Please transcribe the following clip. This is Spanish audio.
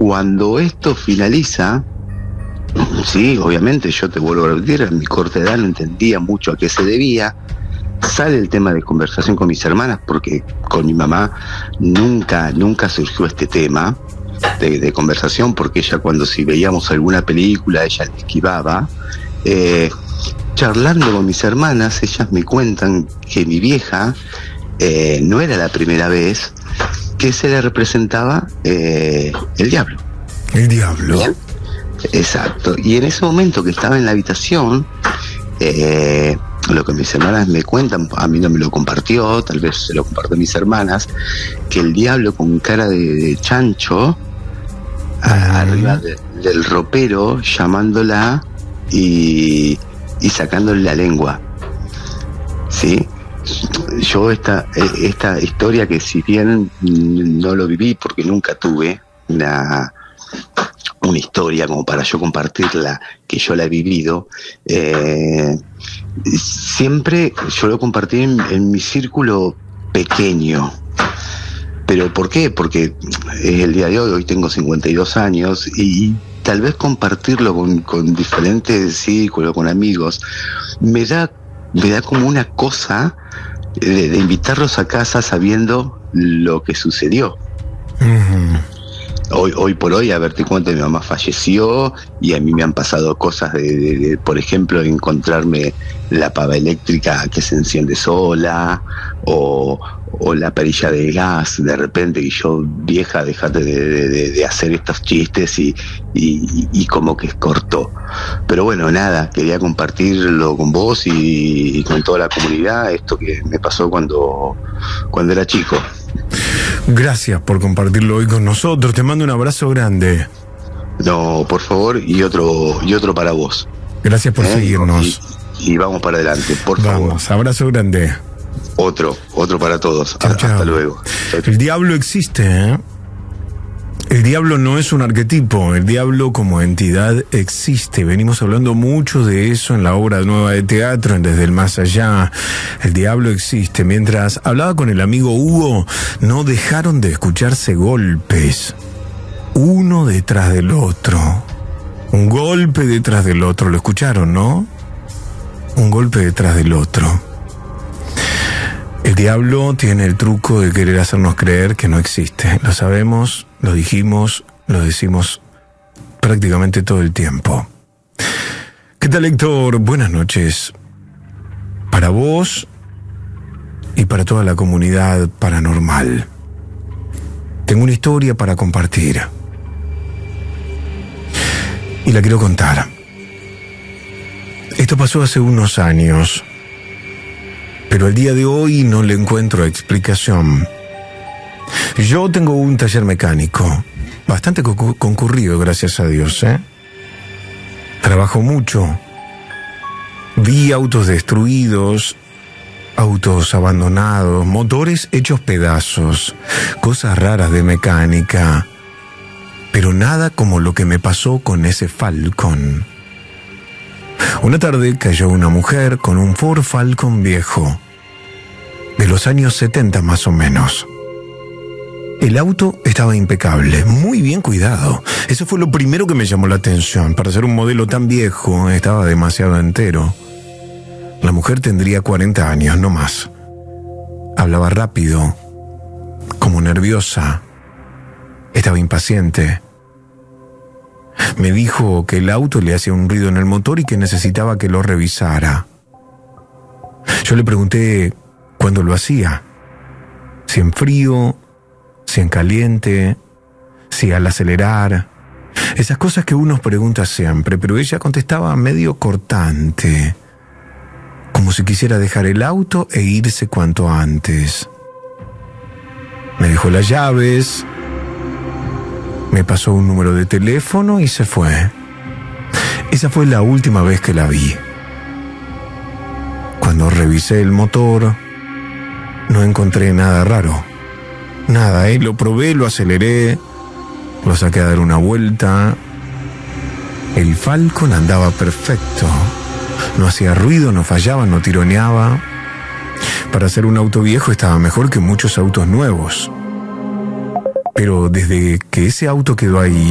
Cuando esto finaliza, sí, obviamente, yo te vuelvo a repetir, a mi corta edad no entendía mucho a qué se debía. Sale el tema de conversación con mis hermanas, porque con mi mamá nunca surgió este tema de conversación, porque ella, cuando si veíamos alguna película, ella le esquivaba. Charlando con mis hermanas, ellas me cuentan que mi vieja no era la primera vez que se le representaba el diablo. El diablo. ¿Bien? Exacto. Y en ese momento que estaba en la habitación, lo que mis hermanas me cuentan, a mí no me lo compartió, tal vez se lo compartió a mis hermanas, que el diablo con cara de chancho, arriba del ropero, llamándola y sacándole la lengua. ¿Sí? Yo esta historia, que si bien no lo viví porque nunca tuve una historia como para yo compartirla, que yo la he vivido, siempre yo lo compartí en mi círculo pequeño. ¿Pero por qué? Porque es el día de hoy tengo 52 años y tal vez compartirlo con diferentes círculos, con amigos, me da como una cosa de invitarlos a casa sabiendo lo que sucedió. Uh-huh. Hoy por hoy, a ver, te cuento, mi mamá falleció y a mí me han pasado cosas de por ejemplo, encontrarme la pava eléctrica que se enciende sola, o la perilla de gas, de repente, y yo, vieja, dejate de hacer estos chistes, y como que cortó. Pero bueno, nada, quería compartirlo con vos y con toda la comunidad, esto que me pasó cuando era chico. Gracias por compartirlo hoy con nosotros. Te mando un abrazo grande. No, por favor, y otro para vos. Gracias por seguirnos. Y vamos para adelante, por favor. Vamos, abrazo grande. Otro para todos. Chao, chao. Hasta luego. El diablo existe, ¿eh? El diablo no es un arquetipo, el diablo como entidad existe. Venimos hablando mucho de eso en la obra nueva de teatro, en Desde el Más Allá. El diablo existe. Mientras hablaba con el amigo Hugo, no dejaron de escucharse golpes, uno detrás del otro. Un golpe detrás del otro, ¿lo escucharon, no? Un golpe detrás del otro. El diablo tiene el truco de querer hacernos creer que no existe. Lo sabemos, lo dijimos, lo decimos prácticamente todo el tiempo. ¿Qué tal, Héctor? Buenas noches. Para vos y para toda la comunidad paranormal, tengo una historia para compartir. Y la quiero contar. Esto pasó hace unos años, pero al día de hoy no le encuentro explicación. Yo tengo un taller mecánico, bastante concurrido, gracias a Dios, ¿eh? Trabajo mucho. Vi autos destruidos, autos abandonados, motores hechos pedazos, cosas raras de mecánica, pero nada como lo que me pasó con ese Falcon. Una tarde cayó una mujer con un Ford Falcon viejo, de los años 70 más o menos. El auto estaba impecable, muy bien cuidado. Eso fue lo primero que me llamó la atención. Para ser un modelo tan viejo, estaba demasiado entero. La mujer tendría 40 años, no más. Hablaba rápido, como nerviosa. Estaba impaciente. Me dijo que el auto le hacía un ruido en el motor y que necesitaba que lo revisara. Yo le pregunté cuándo lo hacía. Si en frío, si en caliente, si al acelerar. Esas cosas que uno pregunta siempre, pero ella contestaba medio cortante, como si quisiera dejar el auto e irse cuanto antes. Me dejó las llaves, me pasó un número de teléfono y se fue. Esa fue la última vez que la vi. Cuando revisé el motor, no encontré nada raro. Nada, lo probé, lo aceleré, lo saqué a dar una vuelta. El Falcon andaba perfecto. No hacía ruido, no fallaba, no tironeaba. Para ser un auto viejo estaba mejor que muchos autos nuevos. Pero desde que ese auto quedó ahí,